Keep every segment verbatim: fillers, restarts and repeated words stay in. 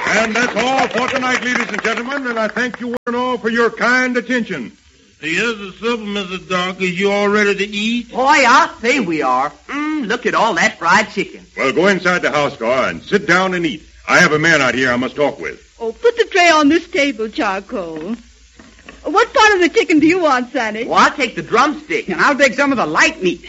And that's all for tonight, ladies and gentlemen, and I thank you one and all for your kind attention. Here's the supper, Mister Doc. Is you all ready to eat? Boy, I'll say we are. Mm, look at all that fried chicken. Well, go inside the house car and sit down and eat. I have a man out here I must talk with. Oh, put the tray on this table, Charcoal. What part of the chicken do you want, Sonny? Well, I'll take the drumstick. And I'll take some of the light meat.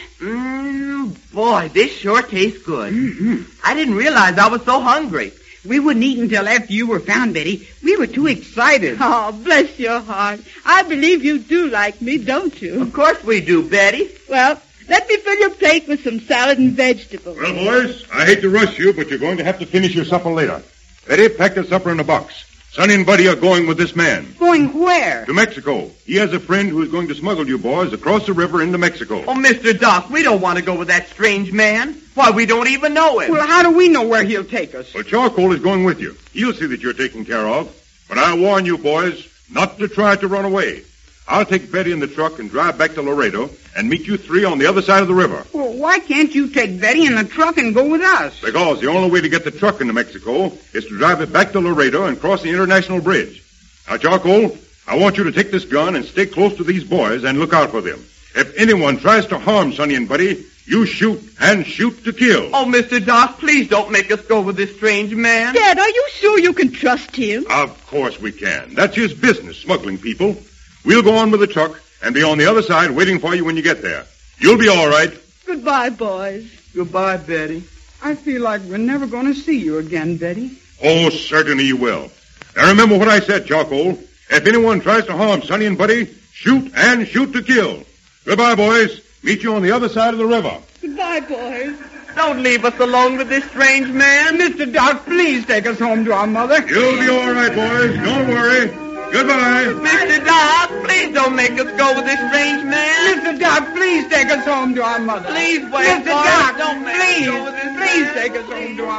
Mmm, boy, this sure tastes good. Mm-hmm. I didn't realize I was so hungry. We wouldn't eat until after you were found, Betty. We were too excited. Oh, bless your heart. I believe you do like me, don't you? Of course we do, Betty. Well, let me fill your plate with some salad and vegetables. Well, boys, I hate to rush you, but you're going to have to finish your supper later. Betty, pack the supper in a box. Sonny and Buddy are going with this man. Going where? To Mexico. He has a friend who is going to smuggle you boys across the river into Mexico. Oh, Mister Doc, we don't want to go with that strange man. Why, we don't even know him. Well, how do we know where he'll take us? Well, Charcoal is going with you. He'll see that you're taken care of. But I warn you, boys, not to try to run away. I'll take Betty in the truck and drive back to Laredo and meet you three on the other side of the river. Well, why can't you take Betty in the truck and go with us? Because the only way to get the truck into Mexico is to drive it back to Laredo and cross the international bridge. Now, Charcoal, I want you to take this gun and stay close to these boys and look out for them. If anyone tries to harm Sonny and Buddy, you shoot and shoot to kill. Oh, Mister Doc, please don't make us go with this strange man. Dad, are you sure you can trust him? Of course we can. That's his business, smuggling people. We'll go on with the truck and be on the other side waiting for you when you get there. You'll be all right. Goodbye, boys. Goodbye, Betty. I feel like we're never going to see you again, Betty. Oh, certainly you will. Now remember what I said, Charcoal. If anyone tries to harm Sonny and Buddy, shoot and shoot to kill. Goodbye, boys. Meet you on the other side of the river. Goodbye, boys. Don't leave us alone with this strange man. Mister Doc, please take us home to our mother. You'll be all right, boys. Don't worry. Goodbye. Mister Doc, please don't make us go with this strange man. Mister Doc, please take us home to our mother. Please wait Mister for us. Doc, Don't make please, us go with this please man. take us home to our